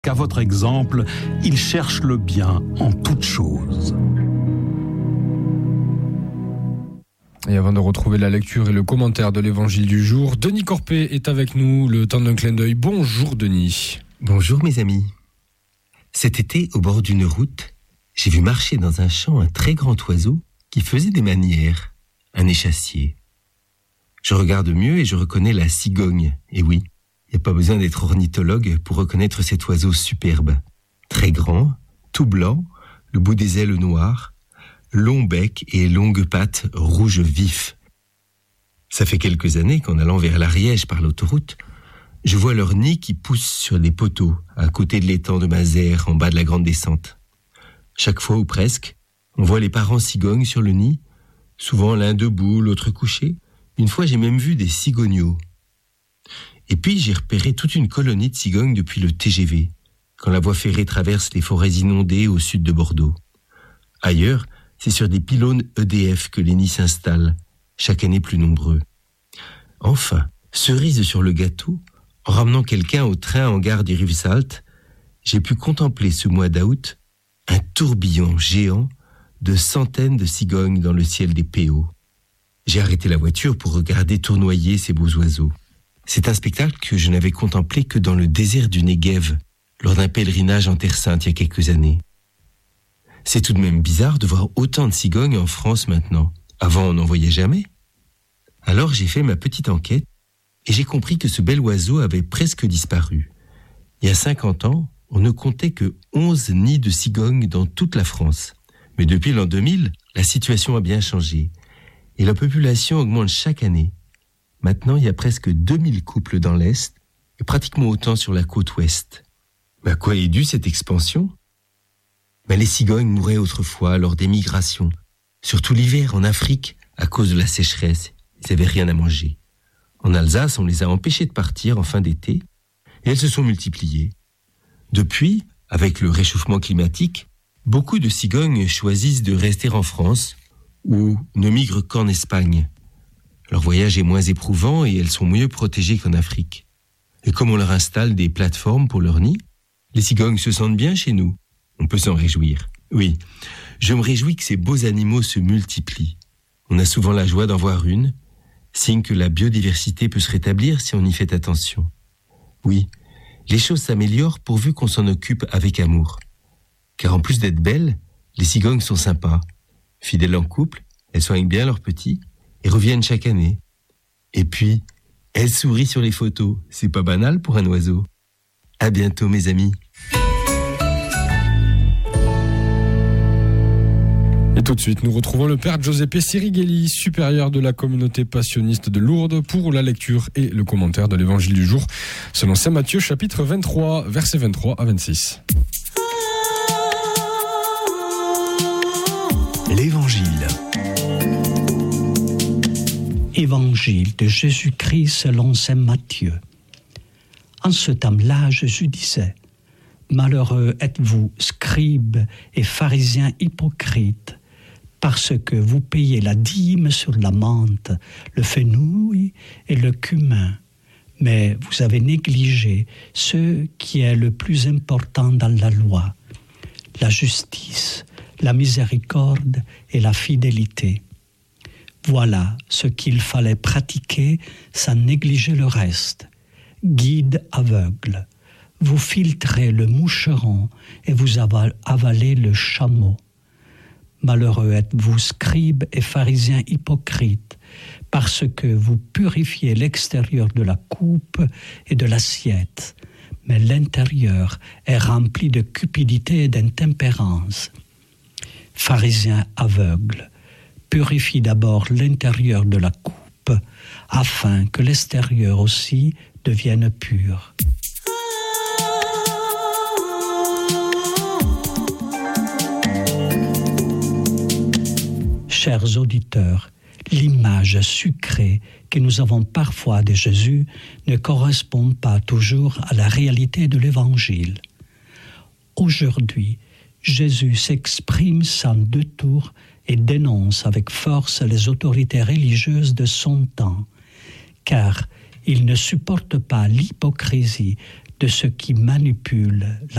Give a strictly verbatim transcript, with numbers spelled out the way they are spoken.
Qu'à votre exemple, il cherche le bien en toutes choses. Et avant de retrouver la lecture et le commentaire de l'évangile du jour, Denis Corpet est avec nous, le temps d'un clin d'œil. Bonjour Denis. Bonjour mes amis. Cet été, au bord d'une route, j'ai vu marcher dans un champ un très grand oiseau qui faisait des manières, un échassier. Je regarde mieux et je reconnais la cigogne. Et oui, il n'y a pas besoin d'être ornithologue pour reconnaître cet oiseau superbe. Très grand, tout blanc, le bout des ailes noires, long bec et longues pattes rouges vifs. Ça fait quelques années qu'en allant vers l'Ariège par l'autoroute, je vois leur nid qui pousse sur des poteaux à côté de l'étang de Mazères en bas de la grande descente. Chaque fois ou presque, on voit les parents cigognes sur le nid, souvent l'un debout, l'autre couché. Une fois, j'ai même vu des cigogneaux. Et puis, j'ai repéré toute une colonie de cigognes depuis le T G V, quand la voie ferrée traverse les forêts inondées au sud de Bordeaux. Ailleurs, c'est sur des pylônes E D F que les nids s'installent, chaque année plus nombreux. Enfin, cerise sur le gâteau, en ramenant quelqu'un au train en gare du Rivesaltes, j'ai pu contempler ce mois d'août un tourbillon géant de centaines de cigognes dans le ciel des P O. J'ai arrêté la voiture pour regarder tournoyer ces beaux oiseaux. C'est un spectacle que je n'avais contemplé que dans le désert du Negev, lors d'un pèlerinage en Terre Sainte il y a quelques années. C'est tout de même bizarre de voir autant de cigognes en France maintenant. Avant, on n'en voyait jamais. Alors j'ai fait ma petite enquête et j'ai compris que ce bel oiseau avait presque disparu. Il y a cinquante ans, on ne comptait que onze nids de cigognes dans toute la France. Mais depuis l'an deux mille, la situation a bien changé et la population augmente chaque année. Maintenant, il y a presque deux mille couples dans l'Est et pratiquement autant sur la côte Ouest. Mais à quoi est due cette expansion ? Ben, les cigognes mouraient autrefois lors des migrations, surtout l'hiver en Afrique à cause de la sécheresse. Ils n'avaient rien à manger. En Alsace, on les a empêchées de partir en fin d'été et elles se sont multipliées. Depuis, avec le réchauffement climatique, beaucoup de cigognes choisissent de rester en France ou ne migrent qu'en Espagne. Leur voyage est moins éprouvant et elles sont mieux protégées qu'en Afrique. Et comme on leur installe des plateformes pour leur nid, les cigognes se sentent bien chez nous. On peut s'en réjouir. Oui, je me réjouis que ces beaux animaux se multiplient. On a souvent la joie d'en voir une, signe que la biodiversité peut se rétablir si on y fait attention. Oui, les choses s'améliorent pourvu qu'on s'en occupe avec amour. Car en plus d'être belles, les cigognes sont sympas. Fidèles en couple, elles soignent bien leurs petits et reviennent chaque année. Et puis, elles sourient sur les photos. C'est pas banal pour un oiseau. À bientôt mes amis. Et tout de suite, nous retrouvons le père Giuseppe Sirighelli, supérieur de la communauté passionniste de Lourdes, pour la lecture et le commentaire de l'évangile du jour, selon saint Matthieu, chapitre vingt-trois, versets vingt-trois à vingt-six. L'évangile. Évangile de Jésus-Christ selon saint Matthieu. En ce temps-là, Jésus disait : Malheureux êtes-vous, scribes et pharisiens hypocrites, parce que vous payez la dîme sur la menthe, le fenouil et le cumin, mais vous avez négligé ce qui est le plus important dans la loi, la justice, la miséricorde et la fidélité. Voilà ce qu'il fallait pratiquer sans négliger le reste. Guide aveugle, vous filtrez le moucheron et vous avalez le chameau. Malheureux êtes-vous, scribes et pharisiens hypocrites, parce que vous purifiez l'extérieur de la coupe et de l'assiette, mais l'intérieur est rempli de cupidité et d'intempérance. Pharisiens aveugles, purifie d'abord l'intérieur de la coupe, afin que l'extérieur aussi devienne pur. Chers auditeurs, l'image sucrée que nous avons parfois de Jésus ne correspond pas toujours à la réalité de l'Évangile. Aujourd'hui, Jésus s'exprime sans détour et dénonce avec force les autorités religieuses de son temps, car il ne supporte pas l'hypocrisie de ceux qui manipulent la